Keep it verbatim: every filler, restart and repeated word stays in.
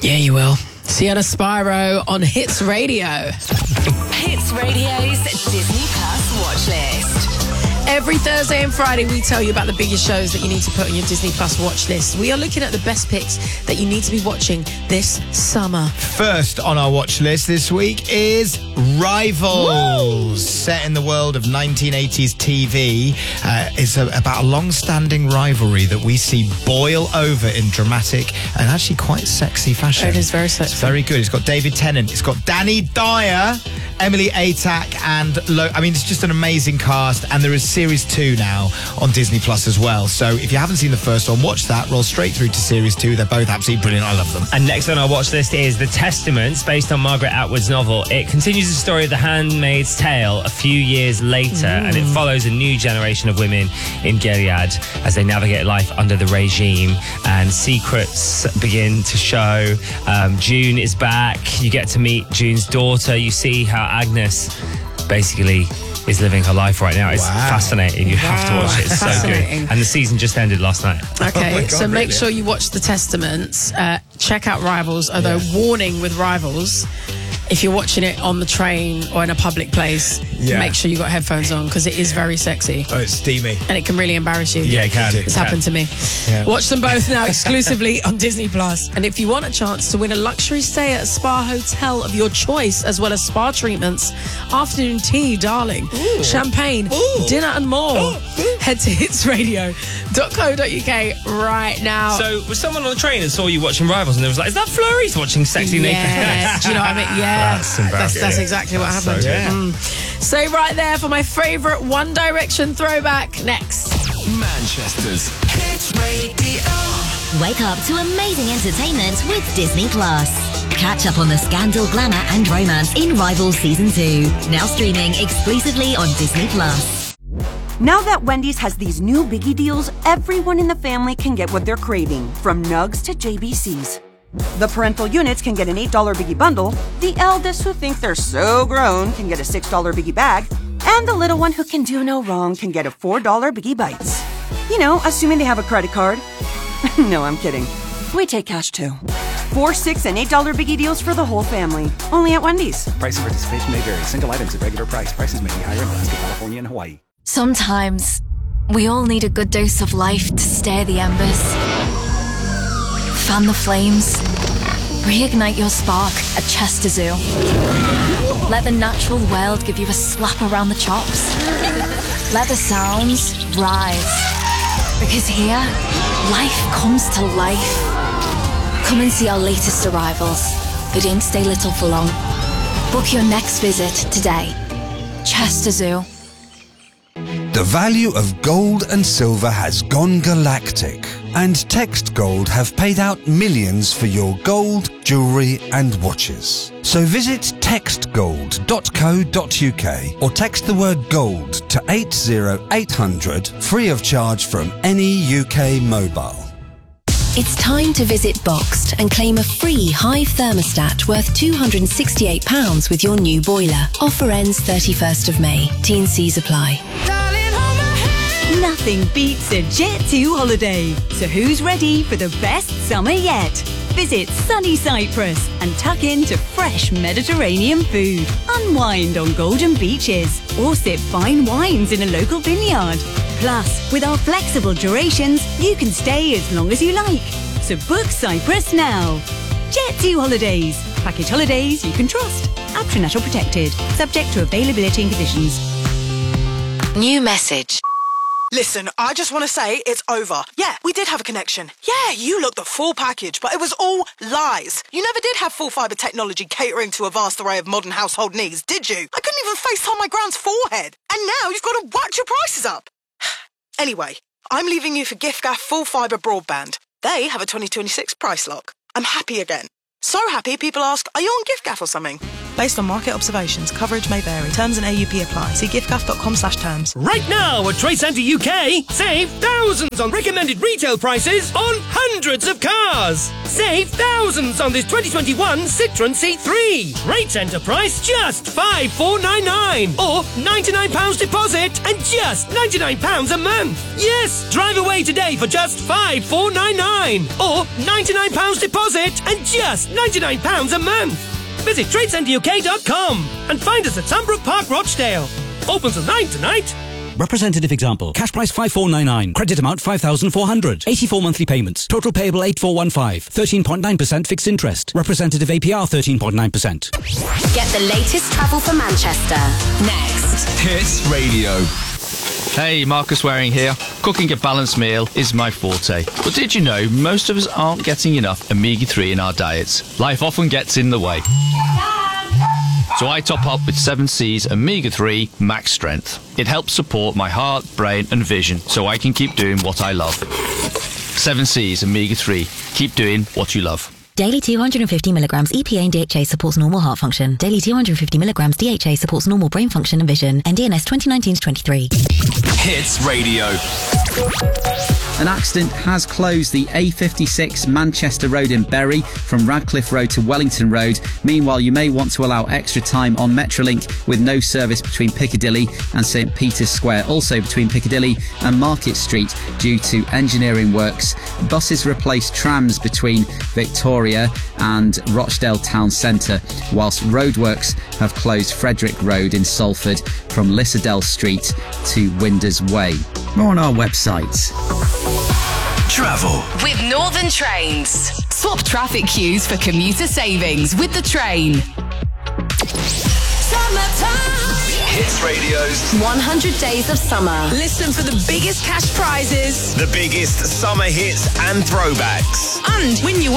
Yeah, you will. Sienna Spyro on Hits Radio. Hits Radio's Disney Plus watch list. Every Thursday and Friday, we tell you about the biggest shows that you need to put on your Disney Plus watch list. We are looking at the best picks that you need to be watching this summer. First on our watch list this week is Rivals. Woo! Set in the world of nineteen eighties T V. Uh, it's a, about a long-standing rivalry that we see boil over in dramatic and actually quite sexy fashion. It is very sexy. It's very good. It's got David Tennant. It's got Danny Dyer, Emily Atack, and Lo- I mean, it's just an amazing cast. And there is Series two now on Disney Plus as well. So if you haven't seen the first one, watch that. Roll straight through to Series two. They're both absolutely brilliant. I love them. And next on our watch list is The Testaments, based on Margaret Atwood's novel. It continues the story of The Handmaid's Tale a few years later, mm. and it follows a new generation of women in Gilead as they navigate life under the regime, and secrets begin to show. Um, June is back. You get to meet June's daughter. You see how Agnes basically is living her life right now. It's wow. fascinating. You wow. have to watch it. It's so good. And the season just ended last night. Okay, oh God, so make really? sure you watch The Testaments. Uh, check out Rivals, although yeah. warning with Rivals, if you're watching it on the train or in a public place, yeah. make sure you got headphones on, because it is very sexy. Oh, it's steamy. And it can really embarrass you. Yeah, it can. It's it happened can. to me. Yeah. Watch them both now exclusively on Disney Plus. And if you want a chance to win a luxury stay at a spa hotel of your choice, as well as spa treatments, afternoon tea, darling, Ooh. champagne, Ooh. dinner and more, Ooh. head to hits radio dot co dot uk right now. So was someone on the train and saw you watching Rivals and they was like, is that Flurry's watching Sexy Naked Yeah. Do you know what I mean? Yeah. That's That's, that's exactly what that's happened. So yeah. mm. Stay right there for my favourite One Direction throwback next. Manchester's Hits Radio. Wake up to amazing entertainment with Disney Plus. Catch up on the scandal, glamour and romance in Rivals Season two. Now streaming exclusively on Disney Plus. Now that Wendy's has these new biggie deals, everyone in the family can get what they're craving, from Nugs to J B Cs. The parental units can get an eight dollar biggie bundle, the eldest who think they're so grown can get a six dollar biggie bag, and the little one who can do no wrong can get a four dollar biggie bites. You know, assuming they have a credit card. No, I'm kidding. We take cash too. Four, six, and eight dollar biggie deals for the whole family. Only at Wendy's. Price and participation may vary. Single items at regular price. Prices may be higher in Alaska, California, and Hawaii. Sometimes we all need a good dose of life to stir the embers. Fan the flames. Reignite your spark at Chester Zoo. Let the natural world give you a slap around the chops. Let the sounds rise. Because here, life comes to life. Come and see our latest arrivals, who didn't stay little for long. Book your next visit today. Chester Zoo. The value of gold and silver has gone galactic, and Text Gold have paid out millions for your gold, jewellery and watches. So visit text gold dot co dot uk or text the word gold to eight zero eight hundred, free of charge from any U K mobile. It's time to visit Boxed and claim a free Hive thermostat worth two hundred sixty-eight pounds with your new boiler. Offer ends thirty-first of May. T and C's apply. Nothing beats a Jet two holiday. So who's ready for the best summer yet? Visit sunny Cyprus and tuck into fresh Mediterranean food. Unwind on golden beaches or sip fine wines in a local vineyard. Plus, with our flexible durations, you can stay as long as you like. So book Cyprus now. Jet two Holidays. Package holidays you can trust. Aptronatural protected. Subject to availability and conditions. New message. Listen, I just want to say it's over. Yeah, we did have a connection. Yeah, you looked the full package, but it was all lies. You never did have full fibre technology catering to a vast array of modern household needs, did you? I couldn't even FaceTime my grand's forehead. And now you've got to whack your prices up. Anyway, I'm leaving you for giffgaff full fibre broadband. They have a twenty twenty-six price lock. I'm happy again. So happy people ask, are you on giffgaff or something? Based on market observations, coverage may vary. Terms and A U P apply. See giftgaff.com slash terms. Right now at Trade Centre U K, save thousands on recommended retail prices on hundreds of cars. Save thousands on this twenty twenty-one Citroën C three. Trade Centre price just five thousand four hundred ninety-nine pounds or ninety-nine pounds deposit and just ninety-nine pounds a month. Yes, drive away today for just five thousand four hundred ninety-nine pounds or ninety-nine pounds deposit and just ninety-nine pounds a month. Visit trade centre U K dot com and find us at Sunbrook Park, Rochdale. Open till nine tonight. Representative example. Cash price five thousand four hundred ninety-nine. Credit amount five thousand four hundred. eighty-four monthly payments. Total payable eight thousand four hundred fifteen. thirteen point nine percent fixed interest. Representative A P R thirteen point nine percent. Get the latest travel for Manchester. Next. Hits Radio. Hey, Marcus Waring here. Cooking a balanced meal is my forte. But did you know most of us aren't getting enough omega three in our diets? Life often gets in the way. So I top up with seven C's Omega three Max Strength. It helps support my heart, brain and vision so I can keep doing what I love. seven C's Omega three. Keep doing what you love. Daily two hundred fifty milligrams E P A and D H A supports normal heart function. Daily two hundred fifty milligrams D H A supports normal brain function and vision. N D N S twenty nineteen to twenty-three. Hits Radio. An accident has closed the A fifty-six Manchester Road in Bury from Radcliffe Road to Wellington Road. Meanwhile, you may want to allow extra time on Metrolink with no service between Piccadilly and St Peter's Square. Also between Piccadilly and Market Street due to engineering works. Buses replace trams between Victoria and Rochdale Town Centre, whilst roadworks have closed Frederick Road in Salford from Lissadell Street to Winders Way. More on our website. Travel with Northern Trains. Swap traffic queues for commuter savings with the train. Summertime. Hits Radio's one hundred Days of Summer. Listen for the biggest cash prizes, the biggest summer hits and throwbacks. and win your